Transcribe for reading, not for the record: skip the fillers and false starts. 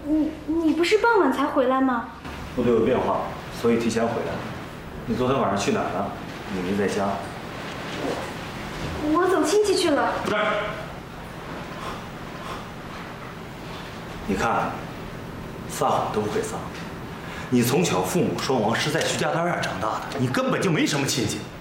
你不是傍晚才回来吗？ 部队有变化，所以提前回来。你昨天晚上去哪儿了？你没在家。 我走亲戚去了。 不是。你看，撒谎都不会撒。你从小父母双亡，是在徐家大院长大的，你根本就没什么亲戚。